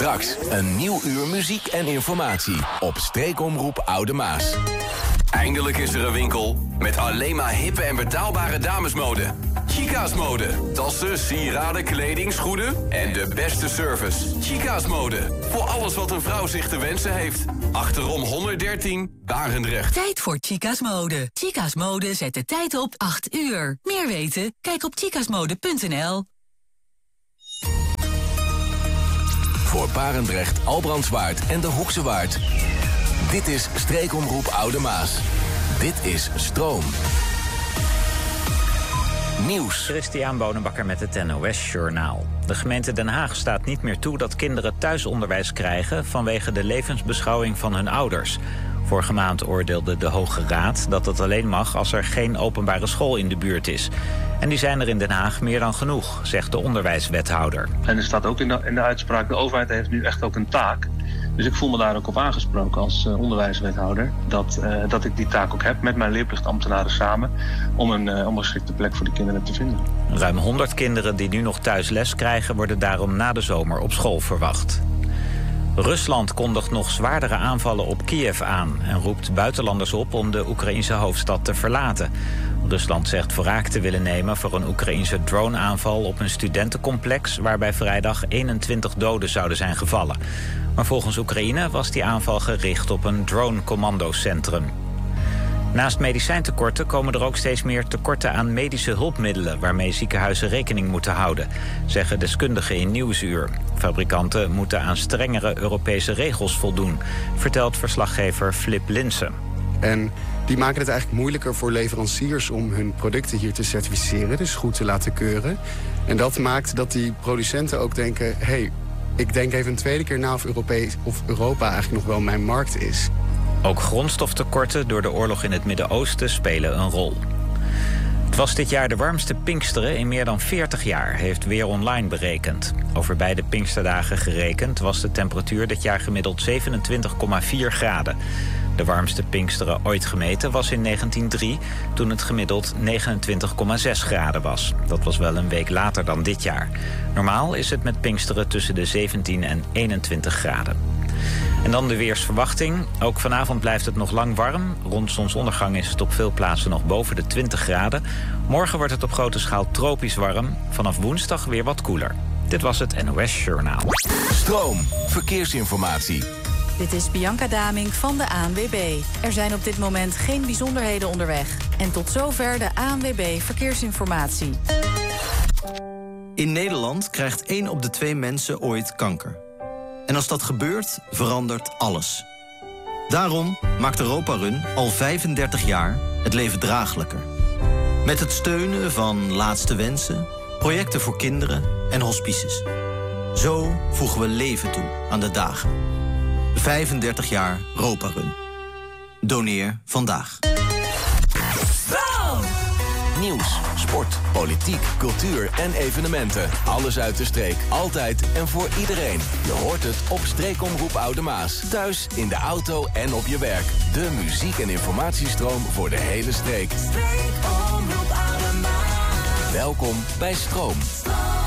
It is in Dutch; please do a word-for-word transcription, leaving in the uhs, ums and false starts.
Straks een nieuw uur muziek en informatie op Streekomroep Oude Maas. Eindelijk is er een winkel met alleen maar hippe en betaalbare damesmode. Chica's Mode. Tassen, sieraden, kleding, schoenen en de beste service. Chica's Mode. Voor alles wat een vrouw zich te wensen heeft. Achterom honderddertien, Barendrecht. Tijd voor Chica's Mode. Chica's Mode zet de tijd op acht uur. Meer weten? Kijk op chicasmode punt n l. Voor Barendrecht, Albrandswaard en de Hoekse Waard. Dit is Streekomroep Oude Maas. Dit is Stroom. Nieuws. Christian Bonenbakker met het N O S-journaal. De gemeente Den Haag staat niet meer toe dat kinderen thuisonderwijs krijgen vanwege de levensbeschouwing van hun ouders. Vorige maand oordeelde de Hoge Raad dat het alleen mag als er geen openbare school in de buurt is. En die zijn er in Den Haag meer dan genoeg, zegt de onderwijswethouder. En er staat ook in de, in de uitspraak, de overheid heeft nu echt ook een taak. Dus ik voel me daar ook op aangesproken als uh, onderwijswethouder. Dat, uh, dat ik die taak ook heb met mijn leerplichtambtenaren samen. Om een, uh, om een geschikte plek voor de kinderen te vinden. Ruim honderd kinderen die nu nog thuis les krijgen worden daarom na de zomer op school verwacht. Rusland kondigt nog zwaardere aanvallen op Kiev aan en roept buitenlanders op om de Oekraïnse hoofdstad te verlaten. Rusland zegt wraak te willen nemen voor een Oekraïnse droneaanval op een studentencomplex waarbij vrijdag eenentwintig doden zouden zijn gevallen. Maar volgens Oekraïne was die aanval gericht op een drone-commandocentrum. Naast medicijntekorten komen er ook steeds meer tekorten aan medische hulpmiddelen waarmee ziekenhuizen rekening moeten houden, zeggen deskundigen in Nieuwsuur. Fabrikanten moeten aan strengere Europese regels voldoen, vertelt verslaggever Flip Linsen. En die maken het eigenlijk moeilijker voor leveranciers om hun producten hier te certificeren, dus goed te laten keuren. En dat maakt dat die producenten ook denken, hé, hey, ik denk even een tweede keer na of, Europees, of Europa eigenlijk nog wel mijn markt is. Ook grondstoftekorten door de oorlog in het Midden-Oosten spelen een rol. Het was dit jaar de warmste Pinksteren in meer dan veertig jaar, heeft Weer Online berekend. Over beide Pinksterdagen gerekend was de temperatuur dit jaar gemiddeld zevenentwintig komma vier graden. De warmste Pinksteren ooit gemeten was in negentien nul drie, toen het gemiddeld negenentwintig komma zes graden was. Dat was wel een week later dan dit jaar. Normaal is het met Pinksteren tussen de zeventien en eenentwintig graden. En dan de weersverwachting. Ook vanavond blijft het nog lang warm. Rond zonsondergang is het op veel plaatsen nog boven de twintig graden. Morgen wordt het op grote schaal tropisch warm. Vanaf woensdag weer wat koeler. Dit was het N O S-journaal. Stroom. Verkeersinformatie. Dit is Bianca Damink van de A N W B. Er zijn op dit moment geen bijzonderheden onderweg. En tot zover de A N W B Verkeersinformatie. In Nederland krijgt één op de twee mensen ooit kanker. En als dat gebeurt, verandert alles. Daarom maakt Europa Run al vijfendertig jaar het leven draaglijker. Met het steunen van Laatste Wensen, projecten voor kinderen en hospices. Zo voegen we leven toe aan de dagen. vijfendertig jaar Europa Run. Doneer vandaag. Nieuws, sport, politiek, cultuur en evenementen. Alles uit de streek. Altijd en voor iedereen. Je hoort het op Streekomroep Oude Maas. Thuis, in de auto en op je werk. De muziek- en informatiestroom voor de hele streek. Streekomroep Oude Maas. Welkom bij Stroom.